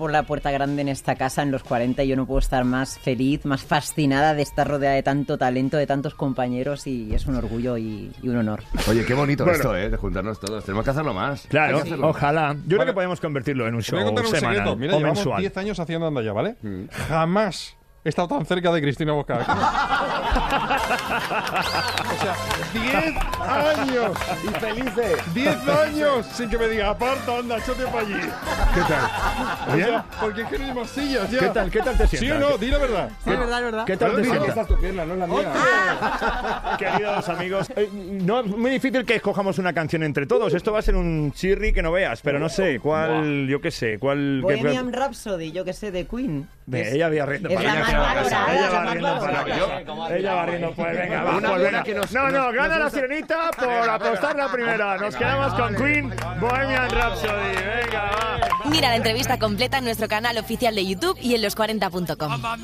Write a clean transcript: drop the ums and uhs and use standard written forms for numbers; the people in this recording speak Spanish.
por la puerta grande en esta casa en los 40 y yo no puedo estar más feliz, más fascinada de estar rodeada de tanto talento, de tantos compañeros y es un orgullo y un honor. Oye, qué bonito esto, de juntarnos todos. Tenemos que hacerlo más. Claro, ojalá. Yo creo que podemos convertirlo en un show semanal Mira, o llevamos mensual. 10 años haciendo Anda Ya, ¿vale? Jamás he estado tan cerca de Cristina Bosca. O sea, 10 años. Y felices. 10 años sin que me diga, aparta, anda, échate para allí. ¿Qué tal? O ¿Bien? sea, porque es que no hay más sillas ya. ¿Qué tal te sientas? ¿Sí o no? Di la verdad. Sí, es verdad. ¿Qué tal te sientas? Esta es tu pierna, no es la mía. Queridos amigos, no es muy difícil que escojamos una canción entre todos. Esto va a ser un chirri que no veas, pero no sé cuál, yo qué sé, cuál. Bohemian Rhapsody, yo que sé, de Queen. Ella va riendo Es para la allá. más valorada, Ella la va más riendo para valorada. allá. Ella va riendo, pues venga, va. Una Pues buena venga. que nos- No, nos gana la gusta. Sirenita por apostar la primera. Nos quedamos con Queen, Bohemian Rhapsody. Venga, va. Mira la entrevista completa en nuestro canal oficial de YouTube y en los40.com.